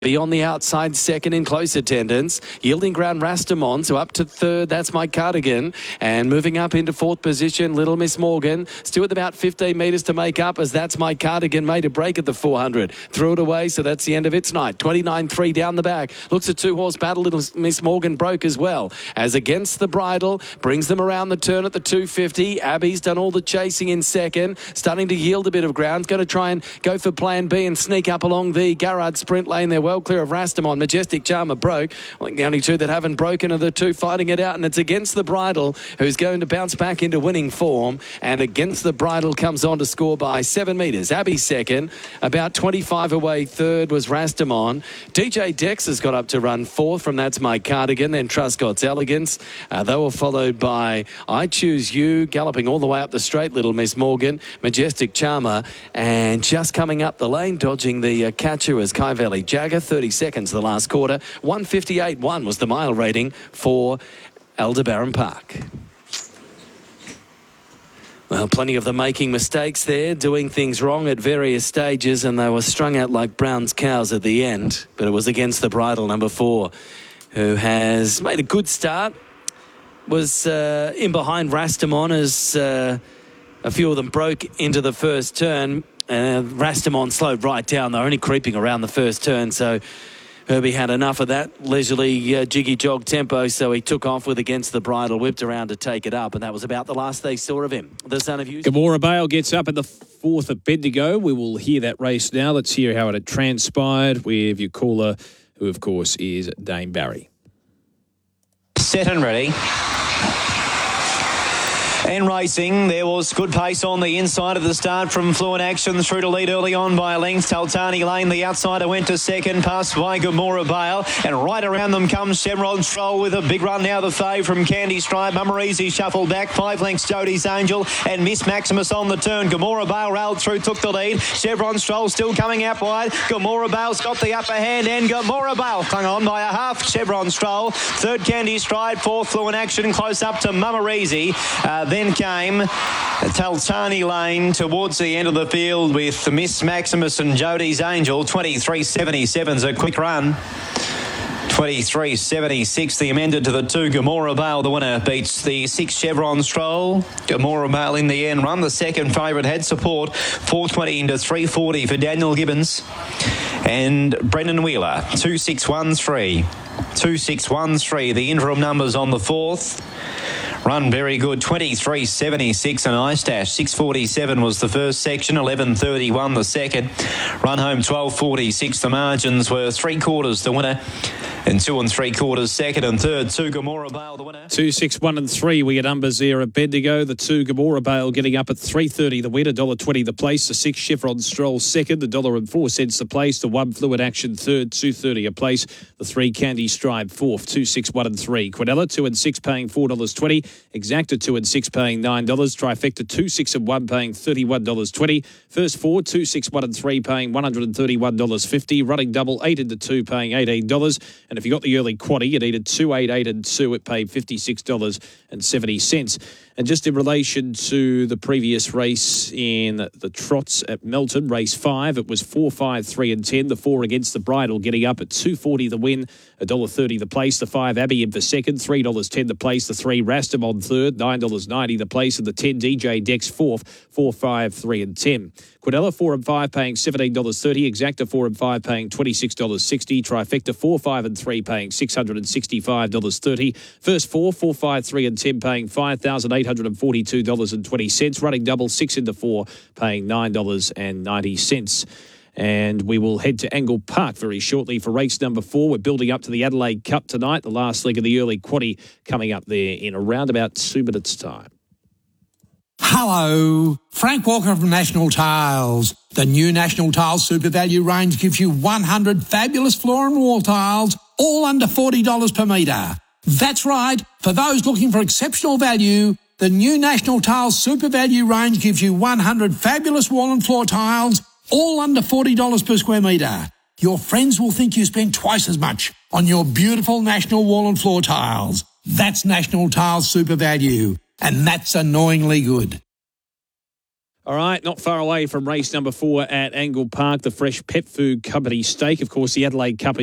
Beyond the outside, second in close attendance. Yielding ground, Rastamon. So up to third, that's My Cardigan. And moving up into fourth position, Little Miss Morgan. Still with about 15 metres to make up as That's My Cardigan made a break at the 400. Threw it away, so that's the end of its night. 29.3 down the back. Looks a two-horse battle. Little Miss Morgan broke as well. As Against the Bridle brings them around the turn at the 250. Abby's done all the chasing in second. Starting to yield a bit of ground. Going to try and go for plan B and sneak up along the Garrard sprint lane there. Well clear of Rastamon. Majestic Charmer broke. I think the only two that haven't broken are the two fighting it out, and it's Against the Bridle who's going to bounce back into winning form. And Against the Bridle comes on to score by 7 metres. Abbey second. About 25 away third was Rastamon. DJ Dex has got up to run fourth from That's My Cardigan. Then Truscott's Elegance. They were followed by I Choose You, galloping all the way up the straight, Little Miss Morgan, Majestic Charmer, and just coming up the lane, dodging the catcher was Kai Valley Jagger. 30 seconds the last quarter. 158.1 was the mile rating for Aldebaran Park. Well, plenty of them making mistakes there, doing things wrong at various stages, and they were strung out like Brown's cows at the end. But it was Against the Bridle, number 4, who has made a good start. Was in behind Rastamon as a few of them broke into the first turn. Rastamon slowed right down. They're only creeping around the first turn, so Herbie had enough of that leisurely jiggy jog tempo, so he took off with Against the Bridle, whipped around to take it up, and that was about the last they saw of him. The son of you. Gamora Bale gets up at the 4th at Bendigo. We will hear that race now. Let's hear how it had transpired with your caller, who of course is Dame Barry. Set and ready. And racing, there was good pace on the inside of the start from Fluent Action through to lead early on by a length. Taltani Lane, the outsider, went to second, passed by Gamora Bale, and right around them comes Chevron Stroll with a big run now. The fave from Candy Stripe, Mummereasy shuffled back, 5 lengths Jody's Angel and Miss Maximus on the turn. Gamora Bale railed through, took the lead. Chevron Stroll still coming out wide. Gamora Bale's got the upper hand, and Gamora Bale hung on by a half. Chevron Stroll, third Candy Stride, fourth Fluent Action, close up to Mummereasy. Then came Taltani Lane towards the end of the field with Miss Maximus and Jody's Angel. 23.77's a quick run. 23.76, the amended to the 2 Gamora Bale. The winner beats the 6 Chevron Stroll. Gamora Bale in the end run. The second favourite had support. 4.20 into 3.40 for Daniel Gibbons. And Brendan Wheeler, 2.613. 2.613, the interim numbers on the 4th. Run very good, 23.76 and Ice Dash. 6.47 was the first section, 11.31 the second. Run home 12.46. The margins were 3/4 the winner and 2 3/4 second and third. 2 Gamora Bale the winner. 2, 6, 1 and 3. We get numbers there at Bendigo. The 2 Gamora Bale getting up at 3.30 the win, $1.20 the place. The 6 Chevron Stroll second, $1.04 the place. The 1 Fluid Action third, $2.30 a place. The 3 Candy Stride fourth, 2, 6, 1 and 3. Quinella 2 and 6 paying $4.20. Exacta 2 and 6 paying $9. Trifecta 2, 6 and 1 paying $31.20. First 4, 2, 6, 1 and 3 paying $131.50. Running double 8 into 2 paying $18. And if you got the early quaddie, you needed 2, 8, 8 and 2. It paid $56.70. And just in relation to the previous race in the trots at Melton, race 5, it was 4, 5, 3 and 10. The 4 Against the Bridle getting up at $2.40 the win, $1.30 the place. The 5 Abbey in for second, $3.10 the place. The 3 Rastamon third, $9.90 the place. And the 10 DJ Dex fourth, 4, 5, 3 and 10. Quinella 4 and 5 paying $17.30. Exacta 4 and 5 paying $26.60. Trifecta 4, 5 and 3 paying $665.30. First 4, 4, 5, 3 and 10 paying $5,842.20. Running double 6 into 4 paying $9.90. And we will head to Angle Park very shortly for race number 4. We're building up to the Adelaide Cup tonight. The last leg of the early quaddie coming up there in around about 2 minutes' time. Hello, Frank Walker from National Tiles. The new National Tiles Super Value range gives you 100 fabulous floor and wall tiles, all under $40 per metre. That's right, for those looking for exceptional value, the new National Tiles Super Value range gives you 100 fabulous wall and floor tiles, all under $40 per square metre. Your friends will think you spent twice as much on your beautiful National wall and floor tiles. That's National Tiles Super Value. And that's annoyingly good. All right, not far away from race number 4 at Angle Park, the Fresh Pet Food Company Stake. Of course, the Adelaide Cup